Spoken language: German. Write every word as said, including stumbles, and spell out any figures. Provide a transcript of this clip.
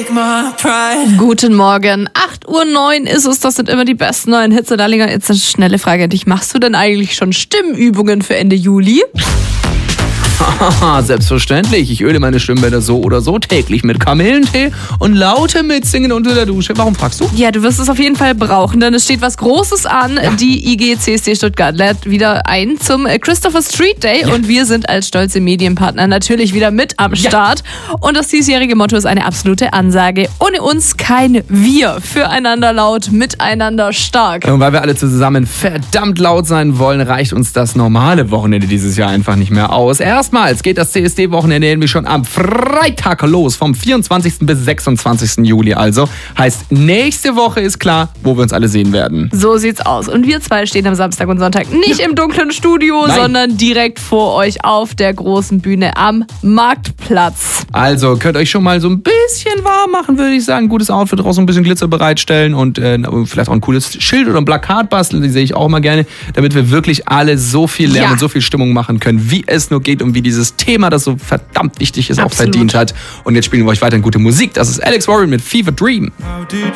Guten Morgen, acht Uhr neun ist es, das sind immer die besten neuen Hits. Dallinger, jetzt eine schnelle Frage an dich. Machst du denn eigentlich schon Stimmübungen für Ende Juli? Haha, selbstverständlich. Ich öle meine Stimmbänder so oder so täglich mit Kamillentee und laute Mitsingen unter der Dusche. Warum fragst du? Ja, du wirst es auf jeden Fall brauchen, denn es steht was Großes an. Ja. Die I G C S D Stuttgart lädt wieder ein zum Christopher Street Day ja. und wir sind als stolze Medienpartner natürlich wieder mit am Start. Ja. Und das diesjährige Motto ist eine absolute Ansage. Ohne uns kein Wir. Füreinander laut, miteinander stark. Und weil wir alle zusammen verdammt laut sein wollen, reicht uns das normale Wochenende dieses Jahr einfach nicht mehr aus. Erstmals geht das C S D-Wochenende nämlich schon am Freitag los, vom vierundzwanzigsten bis sechsundzwanzigsten Juli also. Heißt, nächste Woche ist klar, wo wir uns alle sehen werden. So sieht's aus. Und wir zwei stehen am Samstag und Sonntag nicht ja. im dunklen Studio, Nein. sondern direkt vor euch auf der großen Bühne am Marktplatz. Also könnt euch schon mal so ein bisschen warm machen, würde ich sagen. Gutes Outfit, draußen ein bisschen Glitzer bereitstellen und äh, vielleicht auch ein cooles Schild oder ein Plakat basteln, die sehe ich auch mal gerne, damit wir wirklich alle so viel Lärm ja. und so viel Stimmung machen können, wie es nur geht und wie dieses Thema, das so verdammt wichtig ist, Absolut. auch verdient hat. Und jetzt spielen wir euch weiterhin gute Musik. Das ist Alex Warren mit Fever Dream.